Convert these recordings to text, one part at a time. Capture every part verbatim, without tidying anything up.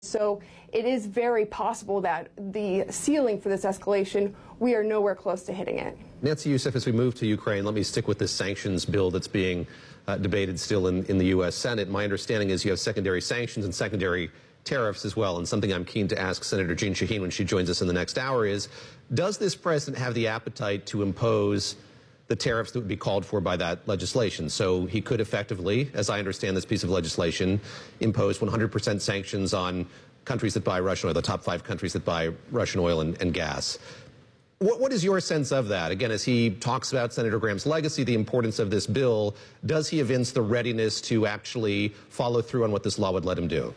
So it is very possible that the ceiling for this escalation, we are nowhere close to hitting it. Nancy Youssef, as we move to Ukraine, let me stick with this sanctions bill that's being uh, debated still in, in the U S Senate. My understanding is you have secondary sanctions and secondary tariffs as well. And something I'm keen to ask Senator Jeanne Shaheen when she joins us in the next hour is, does this president have the appetite to impose the tariffs that would be called for by that legislation? So he could effectively, as I understand this piece of legislation, impose one hundred percent sanctions on countries that buy Russian oil, the top five countries that buy Russian oil and, and gas. What, what is your sense of that? Again, as he talks about Senator Graham's legacy, the importance of this bill, does he evince the readiness to actually follow through on what this law would let him do?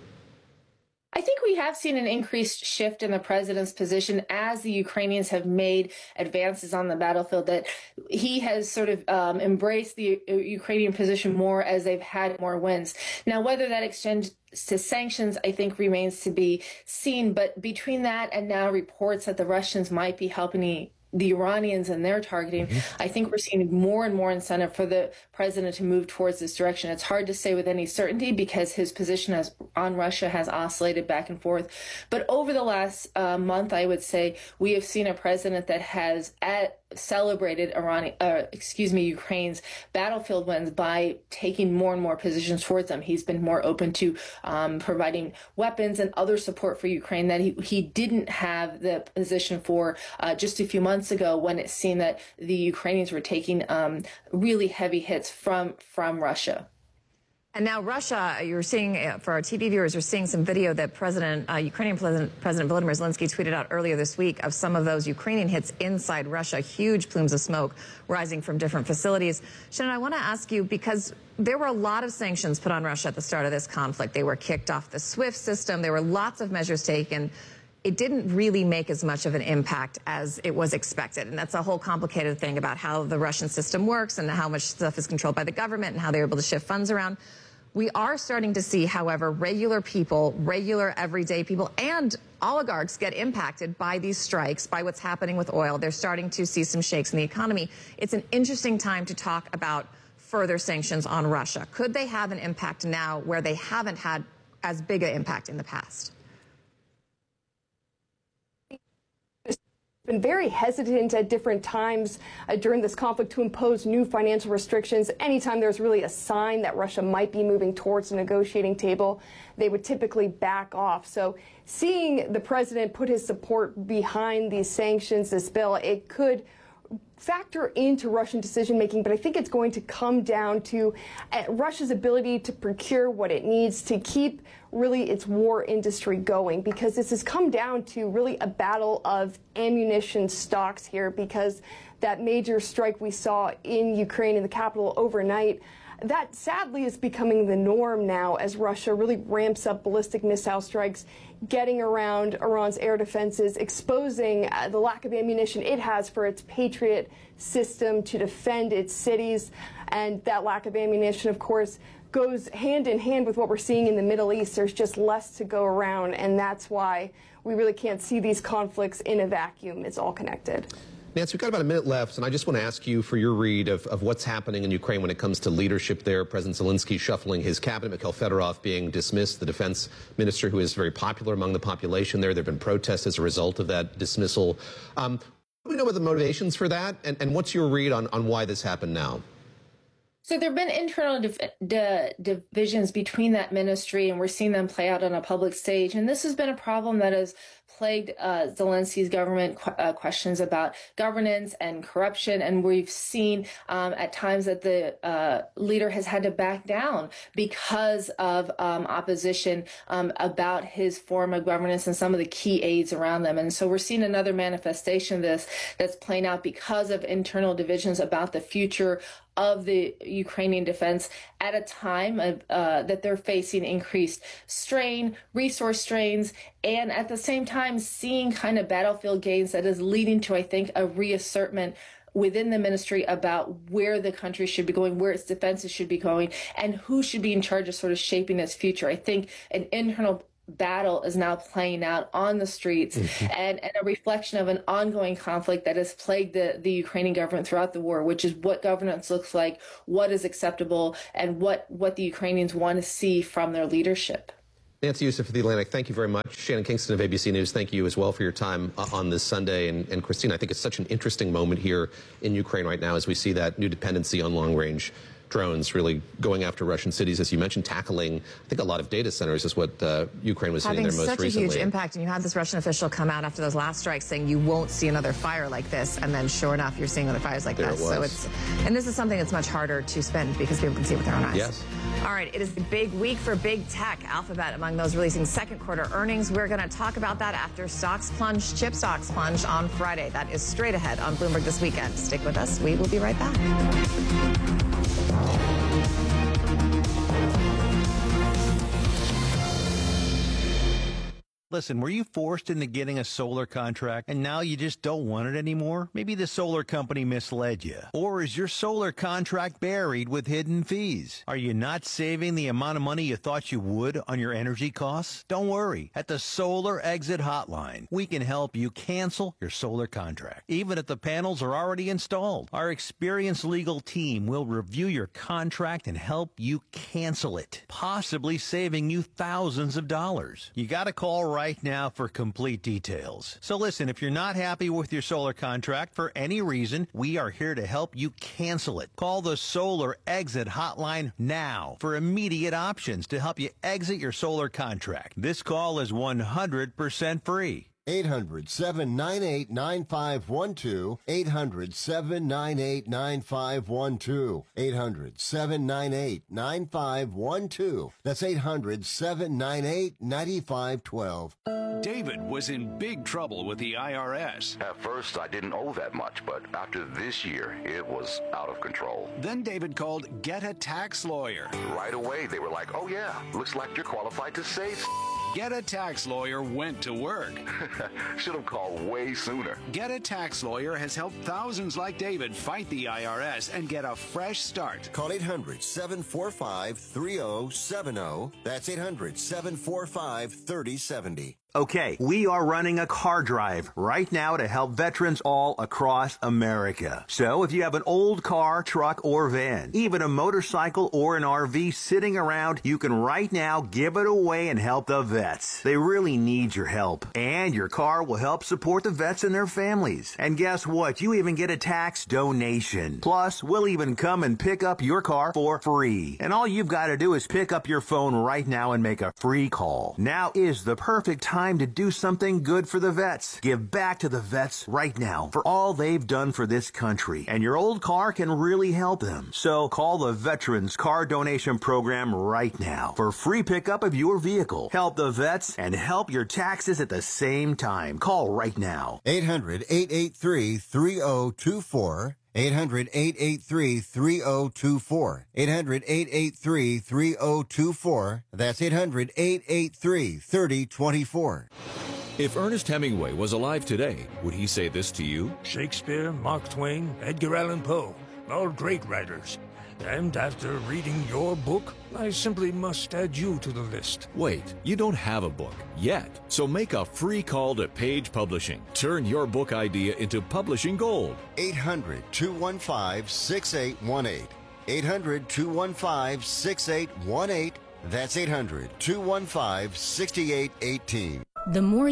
I think we have seen an increased shift in the president's position as the Ukrainians have made advances on the battlefield, that he has sort of um, embraced the Ukrainian position more as they've had more wins. Now, whether that extends to sanctions, I think remains to be seen. But between that and now reports that the Russians might be helping the Iranians and their targeting, mm-hmm. I think we're seeing more and more incentive for the president to move towards this direction. It's hard to say with any certainty because his position as, on Russia has oscillated back and forth. But over the last uh, month, I would say we have seen a president that has at, celebrated Iran, uh, excuse me, Ukraine's battlefield wins by taking more and more positions towards them. He's been more open to um, providing weapons and other support for Ukraine that he, he didn't have the position for uh, just a few months ago, when it seemed that the Ukrainians were taking um, really heavy hits from from Russia. And now Russia, you're seeing, for our T V viewers, you're seeing some video that President, uh, Ukrainian President, President Volodymyr Zelensky tweeted out earlier this week of some of those Ukrainian hits inside Russia, huge plumes of smoke rising from different facilities. Shannon, I want to ask you, because there were a lot of sanctions put on Russia at the start of this conflict. They were kicked off the SWIFT system. There were lots of measures taken. It didn't really make as much of an impact as it was expected. And that's a whole complicated thing about how the Russian system works and how much stuff is controlled by the government and how they're able to shift funds around. We are starting to see, however, regular people, regular everyday people, and oligarchs get impacted by these strikes, by what's happening with oil. They're starting to see some shakes in the economy. It's an interesting time to talk about further sanctions on Russia. Could they have an impact now where they haven't had as big an impact in the past? Been very hesitant at different times uh, during this conflict to impose new financial restrictions. Anytime there's really a sign that Russia might be moving towards a negotiating table, they would typically back off. So seeing the president put his support behind these sanctions, this bill, it could factor into Russian decision-making, but I think it's going to come down to uh, Russia's ability to procure what it needs to keep really its war industry going, because this has come down to really a battle of ammunition stocks here, because that major strike we saw in Ukraine, in the capital overnight, that sadly is becoming the norm now as Russia really ramps up ballistic missile strikes, getting around Iran's air defenses, exposing uh, the lack of ammunition it has for its Patriot system to defend its cities. And that lack of ammunition, of course, goes hand in hand with what we're seeing in the Middle East. There's just less to go around, and that's why we really can't see these conflicts in a vacuum. It's all connected. Nancy, we've got about a minute left, and I just want to ask you for your read of, of what's happening in Ukraine when it comes to leadership there. President Zelensky shuffling his cabinet, Mikhail Fedorov being dismissed, the defense minister who is very popular among the population there. There have been protests as a result of that dismissal. Um, what do we know about the motivations for that, and, and what's your read on, on why this happened now? So there have been internal div di divisions between that ministry, and we're seeing them play out on a public stage. And this has been a problem that has plagued uh, Zelensky's government, qu uh, questions about governance and corruption. And we've seen um, at times that the uh, leader has had to back down because of um, opposition um, about his form of governance and some of the key aides around them. And so we're seeing another manifestation of this that's playing out because of internal divisions about the future of the Ukrainian defense at a time of, uh, that they're facing increased strain, resource strains, and at the same time seeing kind of battlefield gains that is leading to, I think, a reassertment within the ministry about where the country should be going, where its defenses should be going, and who should be in charge of sort of shaping its future. I think an internal battle is now playing out on the streets, mm-hmm. and, and a reflection of an ongoing conflict that has plagued the, the Ukrainian government throughout the war, which is what governance looks like, what is acceptable, and what, what the Ukrainians want to see from their leadership. Nancy Youssef of The Atlantic, thank you very much. Shannon Kingston of A B C News, thank you as well for your time uh, on this Sunday. And, and Christine, I think it's such an interesting moment here in Ukraine right now as we see that new dependency on long-range drones really going after Russian cities, as you mentioned, tackling, I think, a lot of data centers is what uh, Ukraine was hitting there most recently. Having such a huge impact, and you had this Russian official come out after those last strikes saying you won't see another fire like this, and then sure enough, you're seeing other fires like there this. It was. So it's, and this is something that's much harder to spend because people can see it with their own eyes. Yes. All right, it is a big week for big tech. Alphabet among those releasing second quarter earnings. We're going to talk about that after stocks plunge, chip stocks plunge on Friday. That is straight ahead on Bloomberg This Weekend. Stick with us. We will be right back. Listen, were you forced into getting a solar contract and now you just don't want it anymore? Maybe the solar company misled you. Or is your solar contract buried with hidden fees? Are you not saving the amount of money you thought you would on your energy costs? Don't worry. At the Solar Exit Hotline, we can help you cancel your solar contract, even if the panels are already installed. Our experienced legal team will review your contract and help you cancel it, possibly saving you thousands of dollars. You got to call right Right now for complete details. So listen, if you're not happy with your solar contract for any reason, we are here to help you cancel it. Call the Solar Exit Hotline now for immediate options to help you exit your solar contract. This call is one hundred percent free. eight hundred, seven nine eight, nine five one two. eight hundred, seven nine eight, nine five one two. eight hundred, seven nine eight, nine five one two. That's eight hundred, seven nine eight, nine five one two. David was in big trouble with the I R S. At first, I didn't owe that much, but after this year, it was out of control. Then David called Get a Tax Lawyer. Right away, they were like, oh yeah, looks like you're qualified to save. Get a Tax Lawyer went to work. Should have called way sooner. Get a Tax Lawyer has helped thousands like David fight the I R S and get a fresh start. Call eight hundred, seven four five, three oh seven oh. That's eight hundred, seven four five, three oh seven oh. Okay, we are running a car drive right now to help veterans all across America. So if you have an old car, truck, or van, even a motorcycle or an R V sitting around, you can right now give it away and help the vets. They really need your help. And your car will help support the vets and their families. And guess what? You even get a tax donation. Plus, we'll even come and pick up your car for free. And all you've got to do is pick up your phone right now and make a free call. Now is the perfect time to do something good for the vets. Give back to the vets right now for all they've done for this country. And your old car can really help them. So call the Veterans Car Donation Program right now for free pickup of your vehicle. Help the vets and help your taxes at the same time. Call right now. eight hundred, eight eight three, three oh two four. eight hundred, eight eight three, three oh two four. eight hundred, eight eight three, three oh two four. That's eight hundred, eight eight three, three oh two four. If Ernest Hemingway was alive today, would he say this to you? Shakespeare, Mark Twain, Edgar Allan Poe, all great writers. And after reading your book, I simply must add you to the list. Wait, you don't have a book yet. So make a free call to Page Publishing. Turn your book idea into publishing gold. eight hundred, two one five, six eight one eight. eight hundred, two one five, six eight one eight. That's eight hundred, two one five, six eight one eight. The more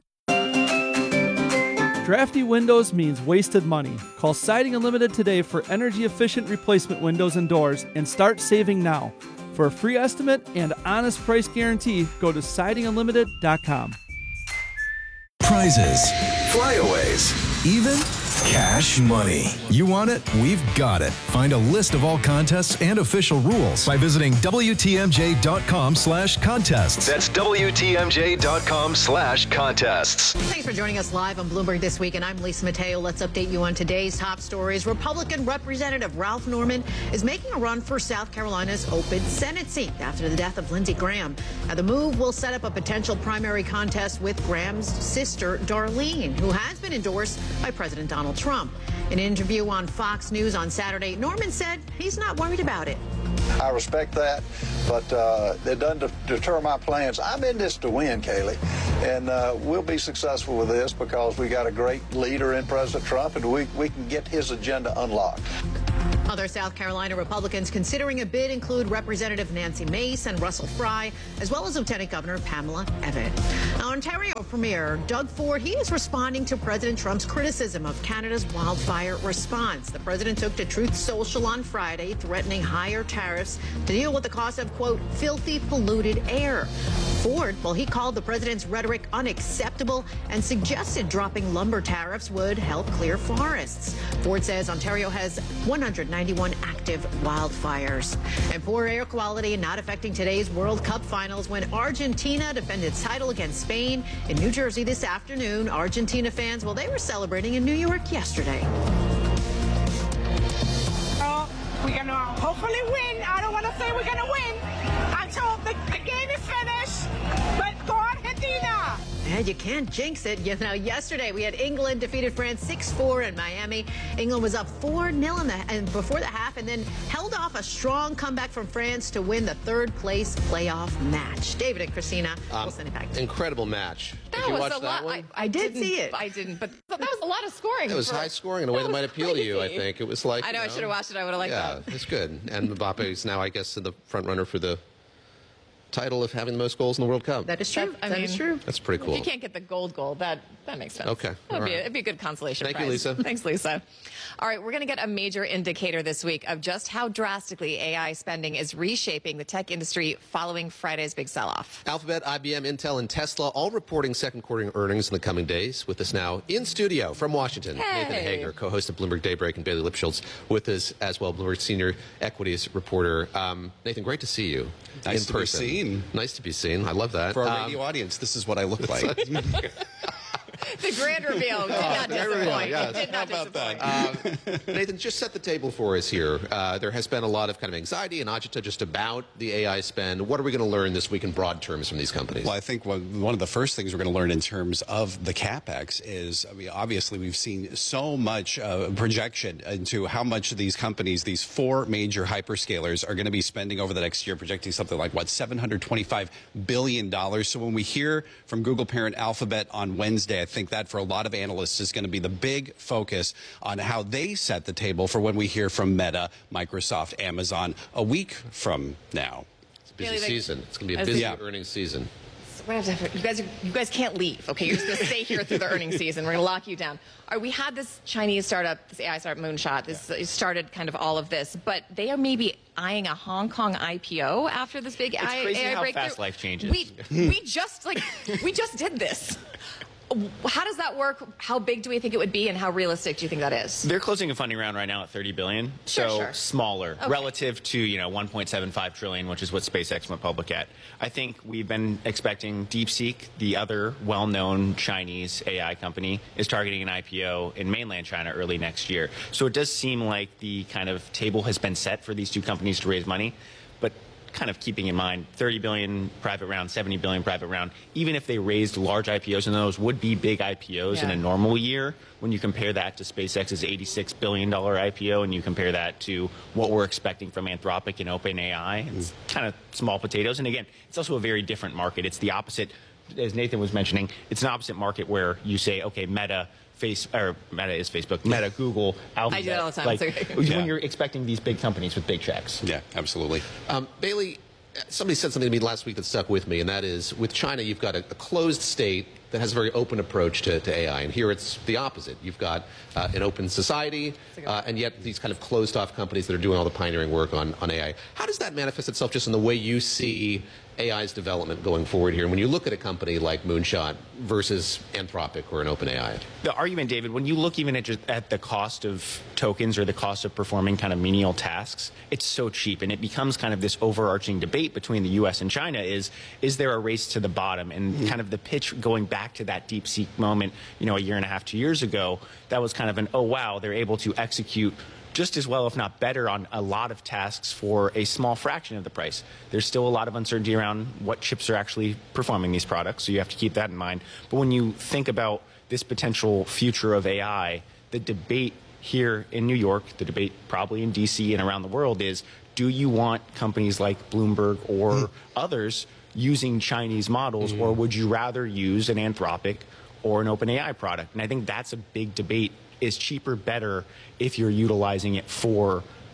Drafty windows means wasted money. Call Siding Unlimited today for energy-efficient replacement windows and doors and start saving now. For a free estimate and honest price guarantee, go to siding unlimited dot com. Prizes, flyaways, even cash money. You want it? We've got it. Find a list of all contests and official rules by visiting W T M J dot com slash contests. That's W T M J dot com slash contests. Thanks for joining us live on Bloomberg This Week, and I'm Lisa Mateo. Let's update you on today's top stories. Republican Representative Ralph Norman is making a run for South Carolina's open Senate seat after the death of Lindsey Graham. Now, the move will set up a potential primary contest with Graham's sister, Darlene, who has been endorsed by President Donald Trump. In an interview on Fox News on Saturday, Norman said he's not worried about it. I respect that, but uh, it doesn't deter my plans. I'm in this to win, Kayleigh, and uh, we'll be successful with this because we got a great leader in President Trump, and we, we can get his agenda unlocked. Other South Carolina Republicans considering a bid include Representative Nancy Mace and Russell Fry, as well as Lieutenant Governor Pamela Evan. Ontario Premier Doug Ford, he is responding to President Trump's criticism of Canada's wildfire response. The president took to Truth Social on Friday, threatening higher tariffs to deal with the cost of, quote, filthy, polluted air. Ford, well, he called the president's rhetoric unacceptable and suggested dropping lumber tariffs would help clear forests. Ford says Ontario has one hundred ninety-one active wildfires. And poor air quality not affecting today's World Cup finals when Argentina defended its title against Spain in New Jersey this afternoon. Argentina fans, well, they were celebrating in New York yesterday. Oh, we're going to hopefully win. I don't want to say we're going to win until the, the game is finished. But go Argentina. And you can't jinx it. You know, yesterday we had England defeated France six four in Miami. England was up four nil in the and before the half and then held off a strong comeback from France to win the third place playoff match. David and Christina, um, we'll send it back to you. Incredible match. That Did you was watch a that lot. one? I, I did see it. I didn't, but that was a lot of scoring. It was for- high scoring in a way that, that might was appeal to you, I crazy. think. It was like, I know, you I should have watched it. I would have liked yeah, that. it's good. And Mbappe is now, I guess, the front runner for the title of having the most goals in the World Cup. That is true. I that mean, is true. That's pretty cool. If you can't get the gold goal, that that makes sense. Okay. That would All be, right. it'd be a good consolation Thank you, prize. Lisa. Thanks, Lisa. All right, we're going to get a major indicator this week of just how drastically A I spending is reshaping the tech industry following Friday's big sell-off. Alphabet, I B M, Intel, and Tesla all reporting second quarter earnings in the coming days. With us now in studio from Washington, Hey. Nathan Hager, co-host of Bloomberg Daybreak, and Bailey Lipschultz with us as well, Bloomberg senior equities reporter. Um, Nathan, great to see you Nice in to be person. seen. Nice to be seen. I love that. For our Um, radio audience, this is what I look like. The grand reveal did not there we go, disappoint. yes. It did not How about disappoint. that? Uh, Nathan, just set the table for us here. Uh, there has been a lot of kind of anxiety and agita just about the A I spend. What are we going to learn this week in broad terms from these companies? Well, I think one one of the first things we're going to learn in terms of the CapEx is, I mean, obviously we've seen so much uh, projection into how much these companies, these four major hyperscalers, are going to be spending over the next year, projecting something like, what, seven hundred twenty-five billion dollars. So when we hear from Google parent Alphabet on Wednesday, I think that for a lot of analysts is going to be the big focus on how they set the table for when we hear from Meta, Microsoft, Amazon a week from now. It's a busy Really, like- season. It's going to be a As busy the- Yeah. earnings season. We're gonna have to- You guys, are, you guys can't leave. Okay, you're just going to stay here through the earnings season. We're going to lock you down. All right, we had this Chinese startup, this A I startup, Moonshot. This it started kind of all of this, but they are maybe eyeing a Hong Kong I P O after this big It's A I, crazy A I how breakthrough. fast life changes. We we just like we just did this. How does that work? How big do we think it would be, and how realistic do you think that is? They're closing a funding round right now at thirty billion dollars, Sure, so sure. smaller Okay. relative to, you know, one point seven five trillion dollars, which is what SpaceX went public at. I think we've been expecting DeepSeek, the other well-known Chinese A I company, is targeting an I P O in mainland China early next year. So it does seem like the kind of table has been set for these two companies to raise money, but kind of keeping in mind thirty billion dollars private round, seventy billion dollars private round, even if they raised large I P Os, and those would be big I P Os in Yeah. a normal year, when you compare that to SpaceX's eighty-six billion dollars I P O and you compare that to what we're expecting from Anthropic and OpenAI, it's kind of small potatoes. And again, it's also a very different market. It's the opposite, as Nathan was mentioning, it's an opposite market where you say, okay, Meta, Face, or Meta is Facebook, Meta, Google, Alphabet. I do that all the time. Like, It's okay. when Yeah. you're expecting these big companies with big checks. Yeah, absolutely. Um, Bailey, somebody said something to me last week that stuck with me, and that is, with China, you've got a, a closed state that has a very open approach to, to A I, and here it's the opposite. You've got uh, an open society, uh, and yet these kind of closed-off companies that are doing all the pioneering work on, on A I. How does that manifest itself just in the way you see A I's development going forward here? And when you look at a company like Moonshot versus Anthropic or an OpenAI? The argument, David, when you look even at, just at the cost of tokens or the cost of performing kind of menial tasks, it's so cheap. And it becomes kind of this overarching debate between the U S and China is, is there a race to the bottom? And mm-hmm. kind of the pitch going back to that DeepSeek moment, you know, a year and a half, two years ago, that was kind of an, oh, wow, they're able to execute just as well, if not better, on a lot of tasks for a small fraction of the price. There's still a lot of uncertainty around what chips are actually performing these products, so you have to keep that in mind. But when you think about this potential future of A I, the debate here in New York, the debate probably in D C and around the world is, do you want companies like Bloomberg or mm. others using Chinese models, mm. or would you rather use an Anthropic or an OpenAI product? And I think that's a big debate. Is cheaper better if you're utilizing it for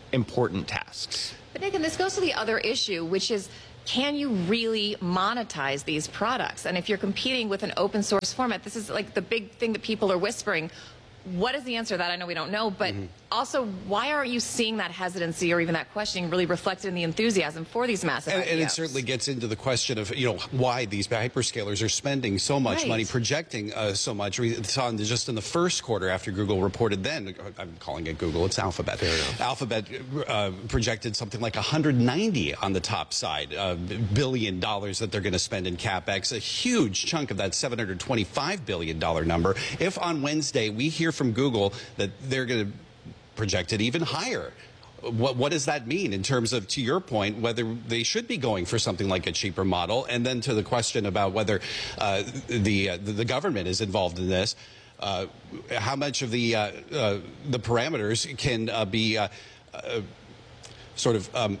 important tasks. But Nathan, this goes to the other issue, which is, can you really monetize these products? And if you're competing with an open source format, this is like the big thing that people are whispering. What is the answer to that? I know we don't know, but mm-hmm. also, why aren't you seeing that hesitancy or even that questioning really reflected in the enthusiasm for these massive and, I P Os? And it certainly gets into the question of, you know, why these hyperscalers are spending so much right. money, projecting uh, so much. We saw in the, just in the first quarter after Google reported then, I'm calling it Google, it's Alphabet. Alphabet uh, projected something like one hundred ninety on the top side, uh, billion dollars that they're going to spend in CapEx, a huge chunk of that seven hundred twenty-five billion dollar number. If on Wednesday we hear from Google that they're going to project it even higher, what, what does that mean in terms of, to your point, whether they should be going for something like a cheaper model? And then to the question about whether uh, the, uh, the government is involved in this, uh, how much of the, uh, uh, the parameters can uh, be uh, uh, sort of... Um,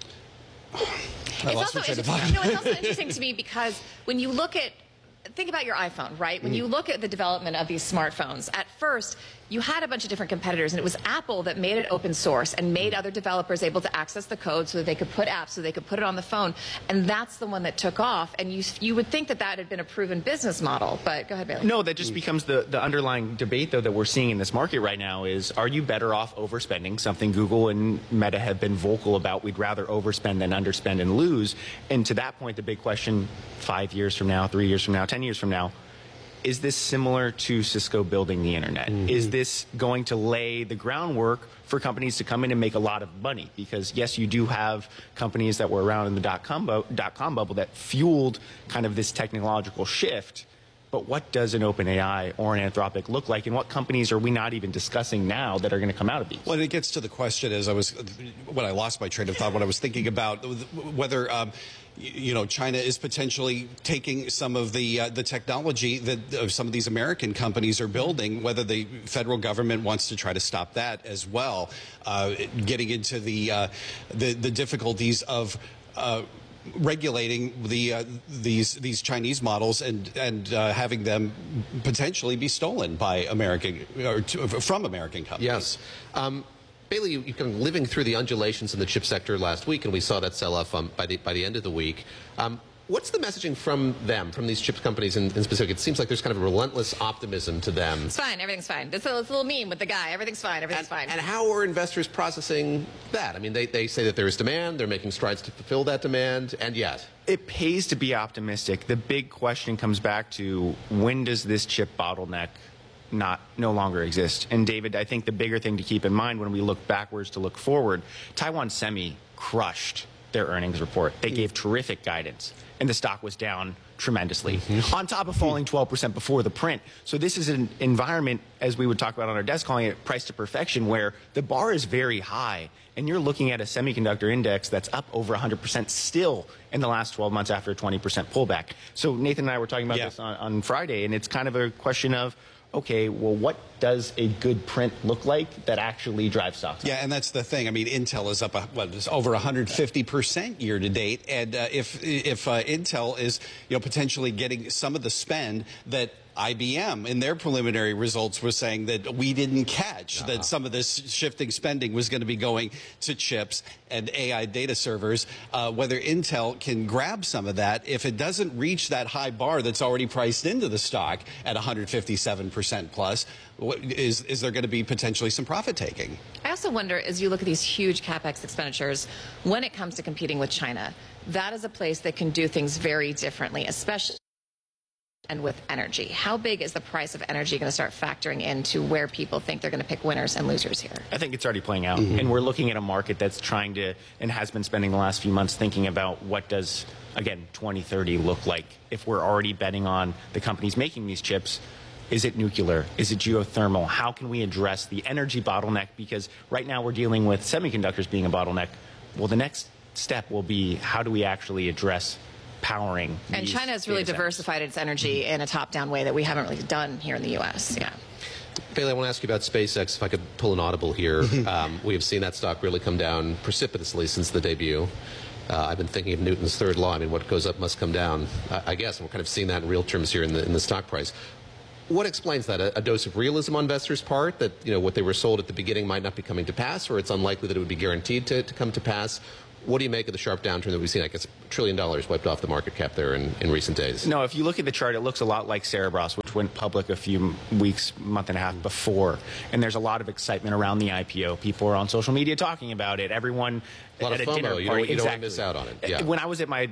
it's also, interesting, you know, it's also interesting to me because when you look at think about your iPhone, right? When you look at the development of these smartphones, at first, you had a bunch of different competitors, and it was Apple that made it open source and made other developers able to access the code so that they could put apps, so they could put it on the phone, and that's the one that took off, and you you would think that that had been a proven business model, but go ahead, Bailey. No, that just becomes the, the underlying debate, though, that we're seeing in this market right now is, are you better off overspending, something Google and Meta have been vocal about, we'd rather overspend than underspend and lose, and to that point, the big question, five years from now, three years from now, ten years from now, is this similar to Cisco building the internet? Mm-hmm. Is this going to lay the groundwork for companies to come in and make a lot of money? Because yes, you do have companies that were around in the dot-com bu- dot-com bubble that fueled kind of this technological shift. But what does an OpenAI or an Anthropic look like, and what companies are we not even discussing now that are going to come out of these? Well, it gets to the question as I was, when I lost my train of thought, when I was thinking about whether, um, you know, China is potentially taking some of the uh, the technology that uh, some of these American companies are building, whether the federal government wants to try to stop that as well, uh, getting into the, uh, the, the difficulties of uh, regulating the uh, these these Chinese models and and uh, having them potentially be stolen by American or to, from American companies. Yes. Um, Bailey, you, you've been living through the undulations in the chip sector last week, and we saw that sell-off um, by the by the end of the week. Um, What's the messaging from them, from these chip companies in, in specific? It seems like there's kind of a relentless optimism to them. It's fine. Everything's fine. It's a, it's a little meme with the guy. Everything's fine. Everything's and, fine. And how are investors processing that? I mean, they, they say that there is demand. They're making strides to fulfill that demand, and yet. It pays to be optimistic. The big question comes back to, when does this chip bottleneck not no longer exist? And David, I think the bigger thing to keep in mind when we look backwards to look forward, Taiwan Semi crushed their earnings report. They gave terrific guidance, and the stock was down tremendously, mm-hmm. on top of falling twelve percent before the print. So this is an environment, as we would talk about on our desk, calling it price to perfection, where the bar is very high, and you're looking at a semiconductor index that's up over one hundred percent still in the last twelve months after a twenty percent pullback. So Nathan and I were talking about yeah. this on, on Friday, and it's kind of a question of, okay, well, what does a good print look like that actually drives stocks? Yeah, and that's the thing. I mean, Intel is up, what, it's over one hundred fifty percent year to date, and uh, if if uh, Intel is, you know, potentially getting some of the spend that I B M in their preliminary results was saying that we didn't catch, uh-huh. that some of this shifting spending was going to be going to chips and A I data servers, uh, whether Intel can grab some of that if it doesn't reach that high bar that's already priced into the stock at one hundred fifty-seven percent plus, what, is, is there going to be potentially some profit taking? I also wonder, as you look at these huge CapEx expenditures, when it comes to competing with China, that is a place that can do things very differently, especially and with energy. How big is the price of energy going to start factoring into where people think they're going to pick winners and losers here? I think it's already playing out. Mm-hmm. And we're looking at a market that's trying to, and has been spending the last few months thinking about what does, again, twenty thirty look like if we're already betting on the companies making these chips. Is it nuclear? Is it geothermal? How can we address the energy bottleneck? Because right now we're dealing with semiconductors being a bottleneck. Well, the next step will be, how do we actually address powering? And China has really diversified its energy in a top-down way that we haven't really done here in the U S. Yeah. Bailey, I want to ask you about SpaceX, if I could pull an audible here. um, we have seen that stock really come down precipitously since the debut. Uh, I've been thinking of Newton's third law. I mean, what goes up must come down, I, I guess. And we're kind of seeing that in real terms here in the, in the stock price. What explains that? A, a dose of realism on investors' part, that you know what they were sold at the beginning might not be coming to pass, or it's unlikely that it would be guaranteed to, to come to pass? What do you make of the sharp downturn that we've seen? I guess a trillion dollars wiped off the market cap there in, in recent days. No, if you look at the chart, it looks a lot like Cerebras, which went public a few weeks, month and a half before. And there's a lot of excitement around the I P O. People are on social media talking about it. Everyone a lot at of a FOMO. dinner You party. don't, you exactly. don't want to miss out on it. Yeah. When I was at my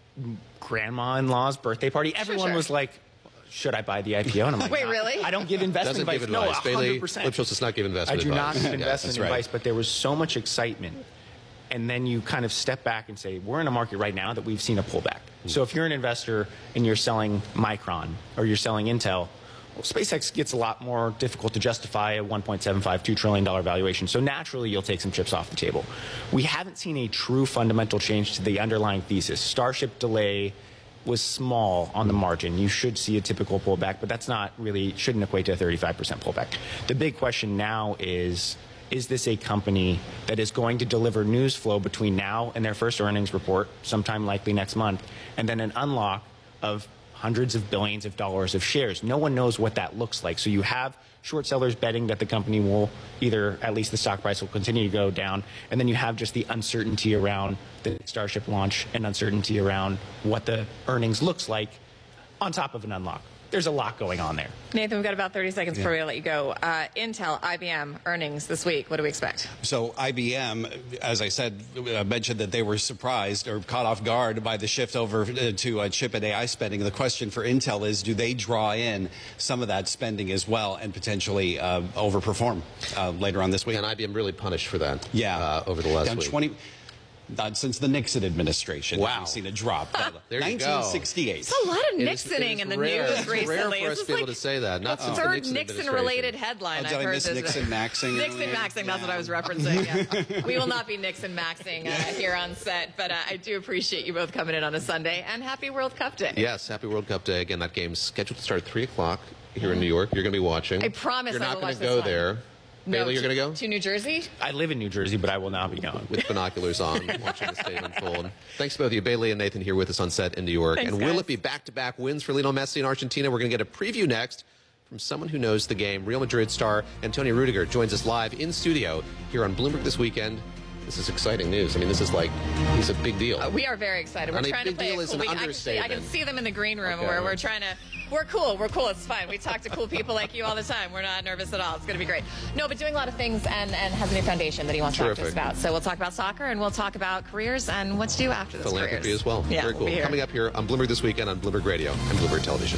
grandma-in-law's birthday party, everyone sure. was like, should I buy the I P O? And I'm like, Wait, "No, really? I don't give investment Doesn't advice. give No, advice. Bailey one hundred percent. Lipschutz does not give I investment do advice. not give Yeah, investment that's right. advice, but there was so much excitement. And then you kind of step back and say, we're in a market right now that we've seen a pullback. Mm. So if you're an investor and you're selling Micron or you're selling Intel, well, SpaceX gets a lot more difficult to justify a one point seven five, two trillion dollars valuation. So naturally, you'll take some chips off the table. We haven't seen a true fundamental change to the underlying thesis. Starship delay was small on the margin. You should see a typical pullback, but that's not really, shouldn't equate to a thirty-five percent pullback. The big question now is, is this a company that is going to deliver news flow between now and their first earnings report, sometime likely next month, and then an unlock of hundreds of billions of dollars of shares? No one knows what that looks like. So you have short sellers betting that the company will either, at least the stock price will continue to go down, and then you have just the uncertainty around the Starship launch and uncertainty around what the earnings looks like on top of an unlock. There's a lot going on there. Nathan, we've got about thirty seconds Yeah. before we let you go. Uh, Intel, I B M earnings this week. What do we expect? So I B M, as I said, uh, mentioned that they were surprised or caught off guard by the shift over uh, to uh, chip and A I spending. The question for Intel is, do they draw in some of that spending as well and potentially uh, overperform uh, later on this week? And I B M really punished for that. Yeah, uh, over the last Down week. twenty Not since the Nixon administration. Wow. We've seen a drop. There you go. nineteen sixty-eight. It's a lot of It is- Nixoning it is in the rare. news It's recently. rare for This us to is be able like to say that. Not the since the third Nixon Nixon-related headline Oh, I've did I heard miss this Nixon maxing? Nixon maxing, that's what I was referencing. Yeah. We will not be Nixon maxing uh, here on set, but uh, I do appreciate you both coming in on a Sunday, and happy World Cup Day. Yes, happy World Cup Day. Again, that game's scheduled to start at three o'clock here in New York. You're going to be watching. I promise You're I not will going watch to this go one. there. No, Bailey, you're to- going to go? To New Jersey? I live in New Jersey, but I will not be going. With binoculars on, watching the stadium unfold. Thanks to both of you, Bailey and Nathan, here with us on set in New York. Thanks, and will guys. it be back-to-back wins for Lionel Messi in Argentina? We're going to get a preview next from someone who knows the game. Real Madrid star Antonio Rudiger joins us live in studio here on Bloomberg This Weekend. This is exciting news. I mean, this is like, he's a big deal. Uh, we are very excited. We're And a trying to big play deal it is cool. an We- I, can see, I can understatement. see them in the green room Okay. where we're trying to. We're cool. We're cool. It's fine. We talk to cool people like you all the time. We're not nervous at all. It's going to be great. No, but doing a lot of things and, and has a new foundation that he wants to talk to us Terrific. about. So we'll talk about soccer and we'll talk about careers and what to do after those Philanthropy careers. as well. Yeah, Very we'll cool. be here. Coming up here on Bloomberg This Weekend on Bloomberg Radio and Bloomberg Television.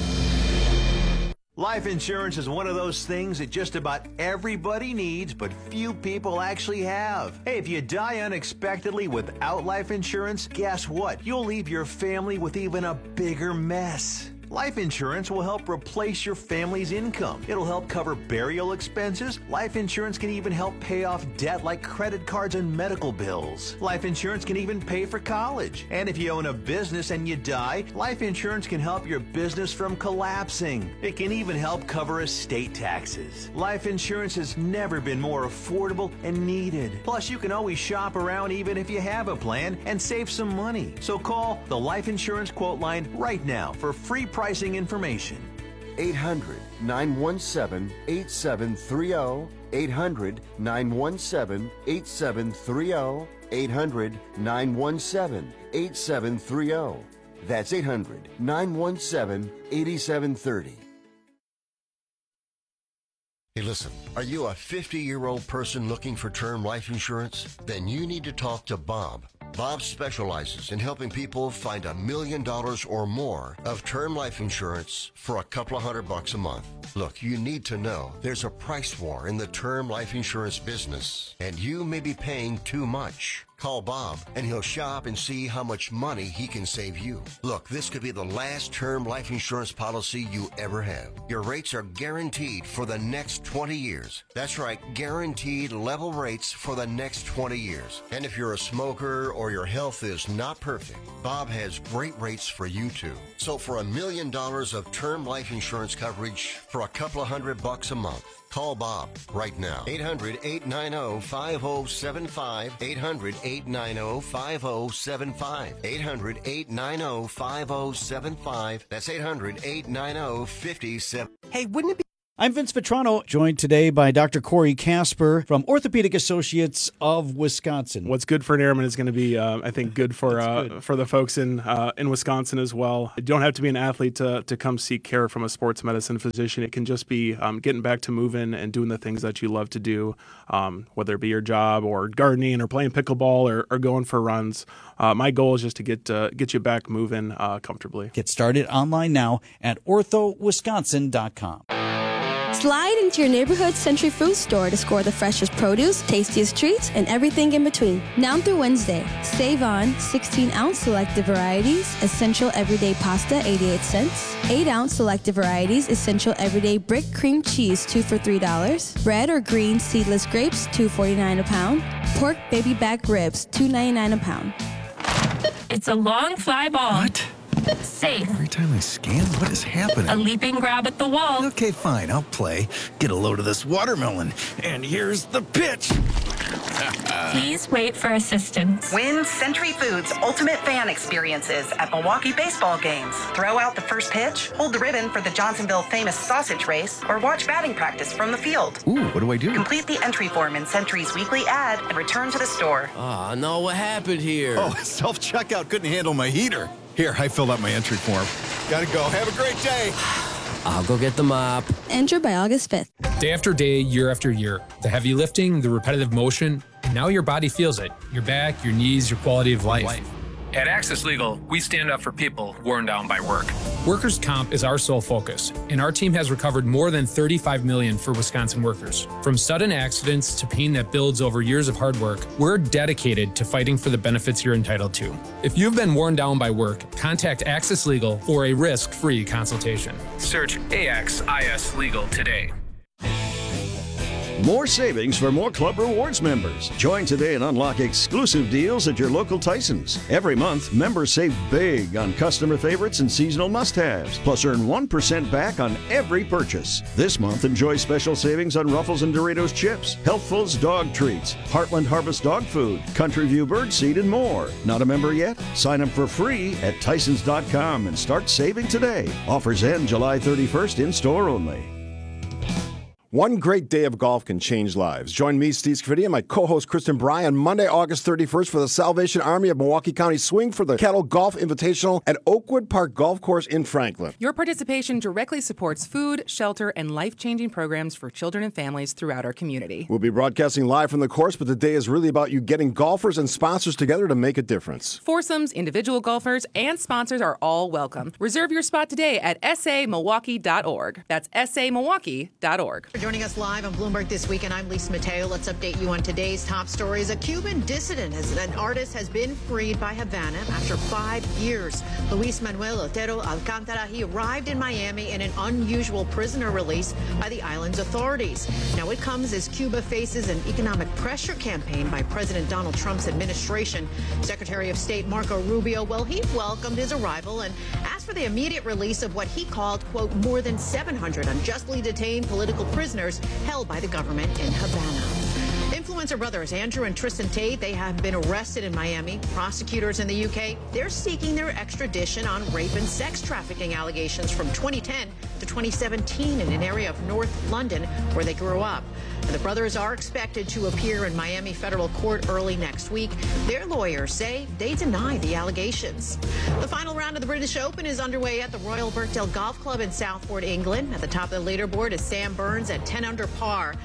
Life insurance is one of those things that just about everybody needs, but few people actually have. Hey, if you die unexpectedly without life insurance, guess what? You'll leave your family with even a bigger mess. Life insurance will help replace your family's income. It'll help cover burial expenses. Life insurance can even help pay off debt like credit cards and medical bills. Life insurance can even pay for college. And if you own a business and you die, life insurance can help your business from collapsing. It can even help cover estate taxes. Life insurance has never been more affordable and needed. Plus, you can always shop around even if you have a plan and save some money. So call the Life Insurance Quote Line right now for free pricing information. eight hundred, nine one seven, eight seven three zero. eight hundred, nine one seven, eight seven three zero. eight hundred, nine one seven, eight seven three zero. That's eight hundred, nine one seven, eight seven three zero. Hey, listen, are you a fifty-year-old person looking for term life insurance? Then you need to talk to Bob. Bob specializes in helping people find a million dollars or more of term life insurance for a couple of hundred bucks a month. Look, you need to know there's a price war in the term life insurance business, and you may be paying too much. Call Bob, and he'll shop and see how much money he can save you. Look, this could be the last term life insurance policy you ever have. Your rates are guaranteed for the next twenty years. That's right, guaranteed level rates for the next twenty years. And if you're a smoker or your health is not perfect, Bob has great rates for you too. So for a million dollars of term life insurance coverage for a couple of hundred bucks a month, call Bob right now. eight hundred, eight nine zero, five zero seven five. eight hundred, eight eight nine zero, five zero seven five. eight hundred, eight nine zero, five zero seven five. That's eight hundred, eight nine zero, five seven. Hey, wouldn't it be... I'm Vince Vetrano, joined today by Doctor Corey Casper from Orthopedic Associates of Wisconsin. What's good for an airman is going to be, uh, I think, good for uh, good. for the folks in uh, in Wisconsin as well. You don't have to be an athlete to, to come seek care from a sports medicine physician. It can just be um, getting back to moving and doing the things that you love to do, um, whether it be your job or gardening or playing pickleball or, or going for runs. Uh, my goal is just to get uh, get you back moving uh, comfortably. Get started online now at ortho wisconsin dot com. Slide into your neighborhood Century Food Store to score the freshest produce, tastiest treats, and everything in between. Now through Wednesday, save on sixteen ounce selected varieties, essential everyday pasta, eighty-eight cents. eight ounce selected varieties, essential everyday brick cream cheese, two for three dollars. Red or green seedless grapes, two forty-nine a pound. Pork baby back ribs, two ninety-nine a pound. It's a long fly ball. What? Safe. Every time I scan, what is happening? A leaping grab at the wall. Okay, fine, I'll play. Get a load of this watermelon. And here's the pitch. Please wait for assistance. Win Century Foods Ultimate Fan Experiences at Milwaukee baseball games. Throw out the first pitch, hold the ribbon for the Johnsonville famous sausage race, or watch batting practice from the field. Ooh, what do I do? Complete the entry form in Century's weekly ad and return to the store. Ah, oh, no, what happened here? Oh, self-checkout couldn't handle my heater. Here, I filled out my entry form. Gotta go. Have a great day. I'll go get the mop. Enter by August fifth. Day after day, year after year, the heavy lifting, the repetitive motion, and now your body feels it. Your back, your knees, your quality of life. life. At Access Legal, we stand up for people worn down by work. Workers' comp is our sole focus, and our team has recovered more than thirty-five million dollars for Wisconsin workers. From sudden accidents to pain that builds over years of hard work, we're dedicated to fighting for the benefits you're entitled to. If you've been worn down by work, contact Access Legal for a risk-free consultation. Search A X I S Legal today. More savings for more Club Rewards members. Join today and unlock exclusive deals at your local Tysons. Every month, members save big on customer favorites and seasonal must-haves, plus earn one percent back on every purchase. This month, enjoy special savings on Ruffles and Doritos chips, Healthfuls dog treats, Heartland Harvest dog food, Country View birdseed, and more. Not a member yet? Sign up for free at Tysons dot com and start saving today. Offers end July thirty-first, in-store only. One great day of golf can change lives. Join me, Steve Scavidia, and my co-host Kristen Bry on Monday, August thirty-first for the Salvation Army of Milwaukee County Swing for the Cattle Golf Invitational at Oakwood Park Golf Course in Franklin. Your participation directly supports food, shelter, and life-changing programs for children and families throughout our community. We'll be broadcasting live from the course, but the day is really about you getting golfers and sponsors together to make a difference. Foursomes, individual golfers, and sponsors are all welcome. Reserve your spot today at s a milwaukee dot org. That's s a milwaukee dot org. Joining us live on Bloomberg This Week, and I'm Lisa Mateo. Let's update you on today's top stories. A Cuban dissident, has, an artist, has been freed by Havana after five years. Luis Manuel Otero Alcántara, he arrived in Miami in an unusual prisoner release by the island's authorities. Now it comes as Cuba faces an economic pressure campaign by President Donald Trump's administration. Secretary of State Marco Rubio, well, he welcomed his arrival and asked for the immediate release of what he called, quote, more than seven hundred unjustly detained political prisoners held by the government in Havana. Influencer brothers Andrew and Tristan Tate, they have been arrested in Miami. Prosecutors in the U K, they're seeking their extradition on rape and sex trafficking allegations from twenty ten to twenty seventeen in an area of North London where they grew up. And the brothers are expected to appear in Miami federal court early next week. Their lawyers say they deny the allegations. The final round of the British Open is underway at the Royal Birkdale Golf Club in Southport, England. At the top of the leaderboard is Sam Burns at ten under par.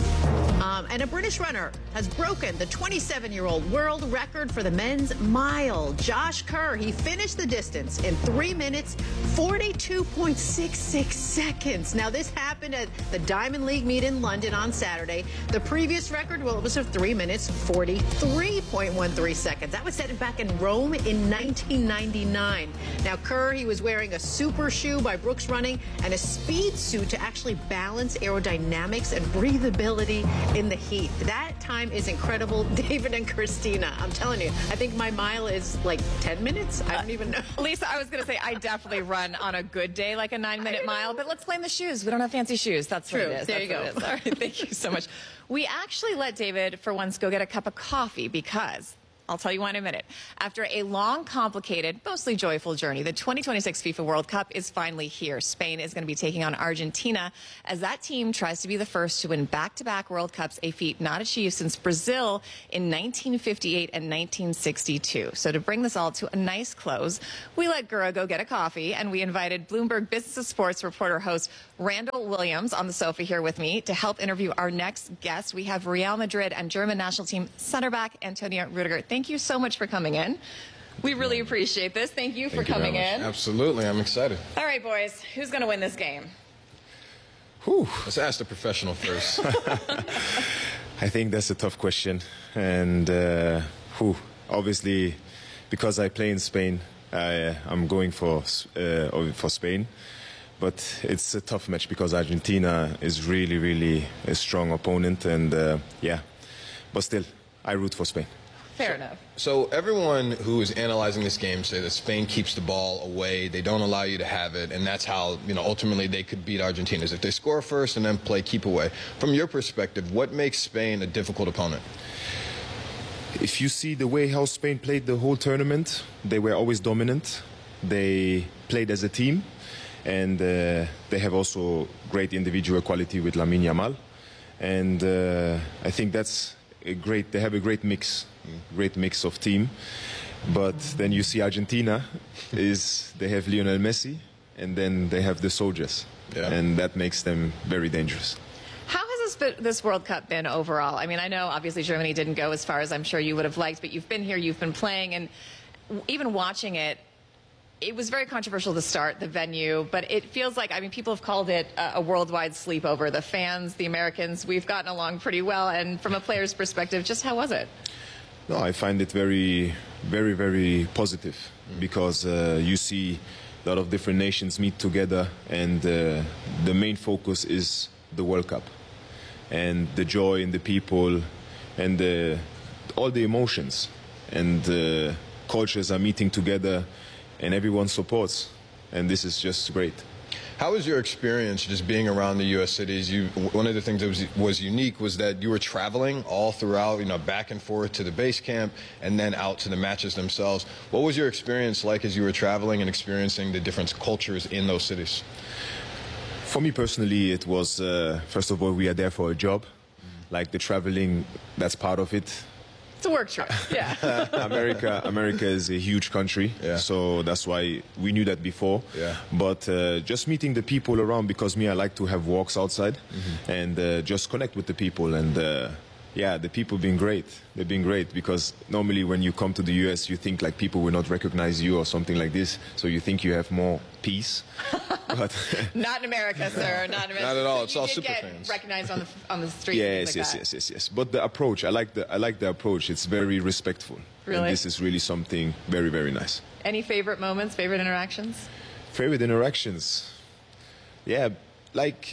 Um, and a British runner has broken the twenty-seven-year-old world record for the men's mile. Josh Kerr, he finished the distance in three minutes, forty-two point six six seconds. Now, this happened at the Diamond League meet in London on Saturday. The previous record, well, it was of three minutes, forty-three point one three seconds. That was set back in Rome in nineteen ninety-nine. Now, Kerr, he was wearing a super shoe by Brooks Running and a speed suit to actually balance aerodynamics and breathability in the heat. That time is incredible. David and Christina, I'm telling you, I think my mile is like ten minutes. I don't even know. Lisa, I was going to say, I definitely run on a good day like a nine-minute mile, but let's blame the shoes. We don't have fancy shoes. That's True. what it is. There That's you what go. it is. All right, thank you so much. We actually let David, for once, go get a cup of coffee because I'll tell you why in a minute. After a long, complicated, mostly joyful journey, the twenty twenty-six FIFA World Cup is finally here. Spain is going to be taking on Argentina as that team tries to be the first to win back-to-back World Cups, a feat not achieved since Brazil in nineteen fifty-eight and nineteen sixty-two. So to bring this all to a nice close, we let Gura go get a coffee, and we invited Bloomberg Business of Sports reporter host Randall Williams on the sofa here with me to help interview our next guest. We have Real Madrid and German national team center back Antonio Rudiger. Thank you so much for coming in. We really appreciate this. Thank you for Thank you coming very much. in. Absolutely. I'm excited. All right, boys. Who's going to win this game? Whew. Let's ask the professional first. I think that's a tough question. And uh, whew, obviously, because I play in Spain, I, I'm going for, uh, for Spain. But it's a tough match because Argentina is really, really a strong opponent. And uh, yeah, but still, I root for Spain. Fair enough. So everyone who is analyzing this game say that Spain keeps the ball away, they don't allow you to have it, and that's how, you know, ultimately they could beat Argentina, is if they score first and then play keep away. From your perspective, what makes Spain a difficult opponent? If you see the way how Spain played the whole tournament, they were always dominant. They played as a team, and uh, they have also great individual quality with Lamine Yamal. And uh, I think that's a great, they have a great mix. Great mix of team, but then you see Argentina is they have Lionel Messi, and then they have the soldiers, yeah. And that makes them very dangerous. How has this, been, this World Cup been overall? I mean, I know obviously Germany didn't go as far as I'm sure you would have liked, but you've been here, you've been playing, and even watching it, it was very controversial to start, the venue, but it feels like, I mean, people have called it a, a worldwide sleepover. The fans, the Americans, we've gotten along pretty well, and from a player's perspective, just how was it? No, I find it very, very, very positive because uh, you see a lot of different nations meet together, and uh, the main focus is the World Cup and the joy in the people and uh, all the emotions, and uh, cultures are meeting together and everyone supports, and this is just great. How was your experience just being around the U S cities? You, one of the things that was, was unique was that you were traveling all throughout, you know, back and forth to the base camp and then out to the matches themselves. What was your experience like as you were traveling and experiencing the different cultures in those cities? For me personally, it was, uh, first of all, we are there for a job. Like the traveling, that's part of it. It's a work trip, yeah. America, America is a huge country, yeah. So that's why we knew that before. Yeah. But uh, just meeting the people around, because me, I like to have walks outside, mm-hmm. and uh, just connect with the people. And uh, yeah, the people been great. They've been great because normally when you come to the U S, you think like people will not recognize you or something like this. So you think you have more peace. But not in America, sir. Not in America. Not at all. So it's you all did super get fans. Recognized on the on the street. Yes, like yes, that. yes, yes, yes. But the approach, I like the I like the approach. It's very respectful. Really? And this is really something very, very nice. Any favorite moments? Favorite interactions? Favorite interactions? Yeah, like.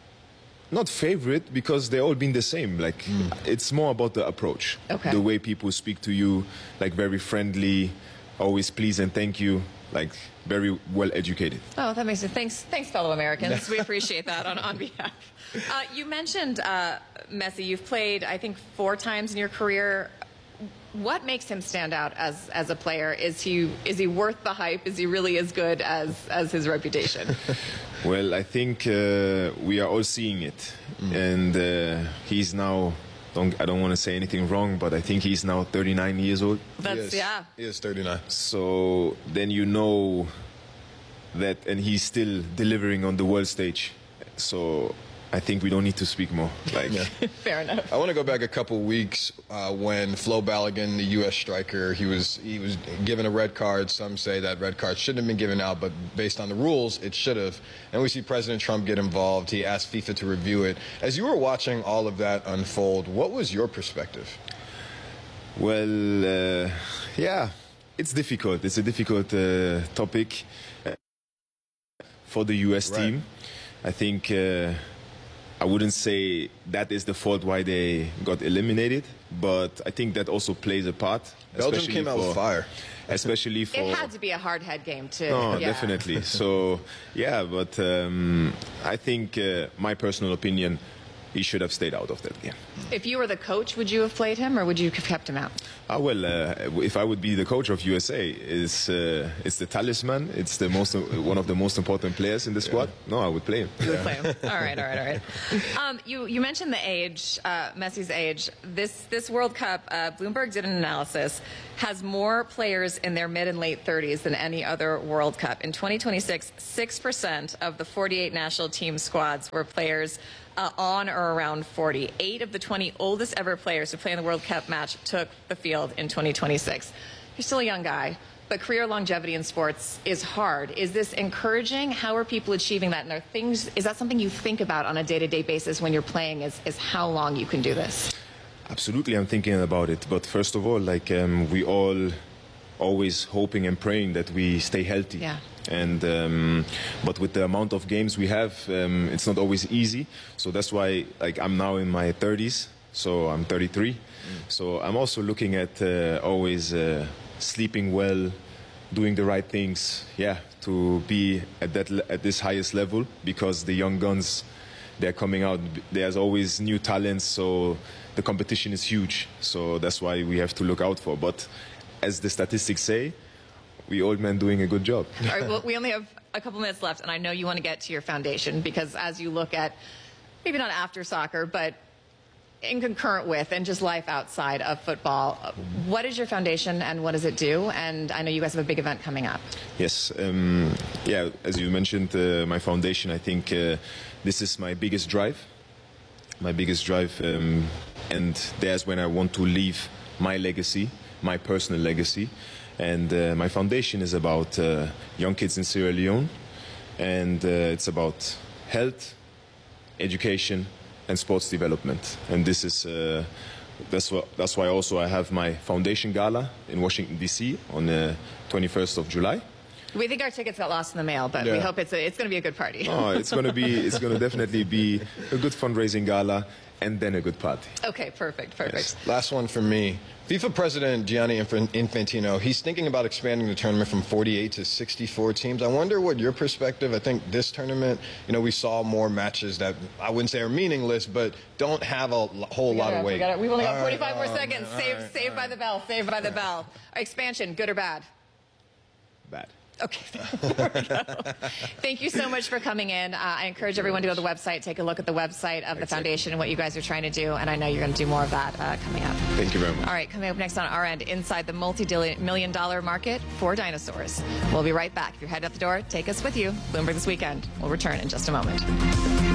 Not favorite, because they've all been the same. Like, mm. It's more about the approach. Okay. The way people speak to you, like very friendly, always please and thank you, like very well educated. Oh, that makes it. Thanks, thanks, fellow Americans. We appreciate that on, on behalf. Uh, you mentioned uh, Messi. You've played, I think, four times in your career. What makes him stand out as as a player? Is he is he worth the hype? Is he really as good as as his reputation? Well, I think uh, we are all seeing it, mm. and uh, he's now. Don't, I don't want to say anything wrong, but I think he's now thirty-nine years old. That's he is, yeah. He is thirty-nine. So then you know that, and he's still delivering on the world stage. So I think we don't need to speak more. Like, yeah. Fair enough. I want to go back a couple weeks uh, when Flo Balogun, the U S striker, he was he was given a red card. Some say that red card shouldn't have been given out, but based on the rules, it should have. And we see President Trump get involved. He asked FIFA to review it. As you were watching all of that unfold, what was your perspective? Well, uh, yeah, it's difficult. It's a difficult uh, topic uh, for the U S right. team. I think. Uh, I wouldn't say that is the fault why they got eliminated, but I think that also plays a part. Belgium came out with fire. Especially for... It had to be a hard head game, too. No, yeah. definitely. So, yeah, but um, I think uh, my personal opinion, he should have stayed out of that game. If you were the coach, would you have played him or would you have kept him out? Ah, well, uh, if I would be the coach of U S A, it's, uh, it's the talisman. It's the most, one of the most important players in the squad. Yeah. No, I would play him. You would play him. All right, all right, all right. Um, you, you mentioned the age, uh, Messi's age. This, this World Cup, uh, Bloomberg did an analysis, has more players in their mid and late thirties than any other World Cup. In twenty twenty-six, six percent of the forty-eight national team squads were players Uh, on or around forty. Eight of the twenty oldest ever players to play in the World Cup match took the field in twenty twenty-six. You're still a young guy, but career longevity in sports is hard. Is this encouraging? How are people achieving that? And are things, is that something you think about on a day-to-day basis when you're playing, is, is how long you can do this? Absolutely, I'm thinking about it. But first of all, like um, we all always hoping and praying that we stay healthy. Yeah. And um, but with the amount of games we have, um, it's not always easy. So that's why, like, I'm now in my thirties, so I'm thirty-three. Mm. So I'm also looking at uh, always uh, sleeping well, doing the right things. Yeah, to be at that at this highest level, because the young guns, they're coming out. There's always new talents, so the competition is huge. So that's why we have to look out for. But as the statistics say, we old men doing a good job. All right, well, we only have a couple minutes left, and I know you want to get to your foundation, because as you look at, maybe not after soccer, but in concurrent with and just life outside of football, what is your foundation and what does it do? And I know you guys have a big event coming up. Yes, um, yeah, as you mentioned, uh, my foundation, I think uh, this is my biggest drive, my biggest drive, um, and there's when I want to leave my legacy, my personal legacy. And uh, my foundation is about uh, young kids in Sierra Leone, and uh, it's about health, education, and sports development. And this is uh, that's what that's why also I have my foundation gala in Washington D C on the twenty-first of July. We think our tickets got lost in the mail, but Yeah. we hope it's a, it's going to be a good party. Oh, it's going to be it's going to definitely be a good fundraising gala, and then a good party. Okay, perfect, perfect. Yes. Last one from me. FIFA President Gianni Infantino, he's thinking about expanding the tournament from forty-eight to sixty-four teams. I wonder what your perspective, I think this tournament, you know, we saw more matches that I wouldn't say are meaningless, but don't have a whole lot of weight. We We've only got All forty-five right, more oh, seconds. man, Save, all right, saved all by the bell, saved by the bell. Expansion, good or bad? Bad. Okay. There we go. Thank you so much for coming in. Uh, I encourage everyone to go to the website, take a look at the website of the foundation and what you guys are trying to do, and I know you're going to do more of that uh, coming up. Thank you very much. All right, coming up next on our end, inside the multi-million dollar market for dinosaurs. We'll be right back. If you're headed out the door, take us with you. Bloomberg This Weekend. We'll return in just a moment.